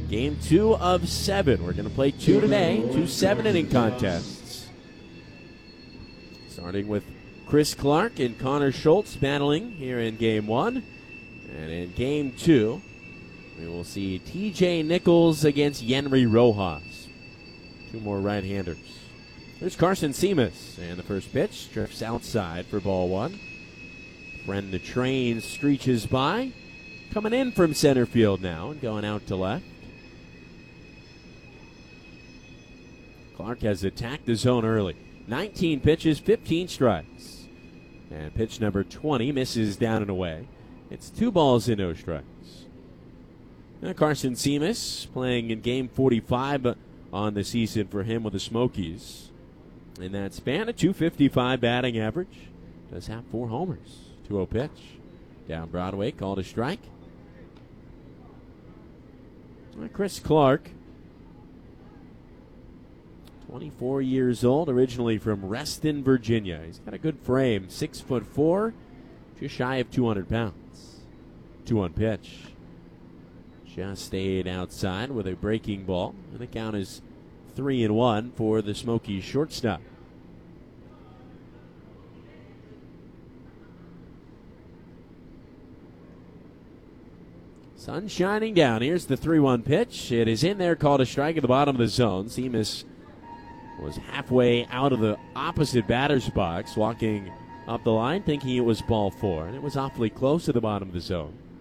Game 2 of 7. We're going to play 2 today, 2 7-inning contests. Starting with Chris Clark and Connor Schultz battling here in Game 1. And in Game 2, we will see TJ Nichols against Yenry Rojas. 2 more right-handers. There's Carson Seamus, and the first pitch drifts outside for ball 1. Bren the Train screeches by, coming in from center field now and going out to left. Clark has attacked the zone early. 19 pitches, 15 strikes. And pitch number 20 misses down and away. It's 2 balls and no strikes. Now Carson Seamus playing in game 45 on the season for him with the Smokies. In that span, a .255 batting average. Does have 4 homers. 2-0 pitch. Down Broadway, called a strike. Chris Clark, 24 years old, originally from Reston, Virginia. He's got a good frame, 6'4", just shy of 200 pounds. 2-1 pitch. Just stayed outside with a breaking ball, and the count is 3-1 for the Smokies shortstop. Sun shining down. Here's the 3-1 pitch. It is in there, called a strike at the bottom of the zone. Seamus was halfway out of the opposite batter's box, walking up the line, thinking it was ball 4, and it was awfully close to the bottom of the zone.